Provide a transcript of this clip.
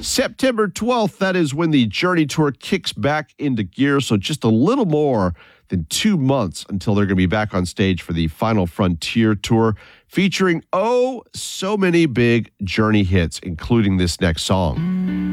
September 12th, that is when the Journey Tour kicks back into gear. So just a little more than 2 months until they're going to be back on stage for the Final Frontier Tour, featuring so many big Journey hits, including this next song.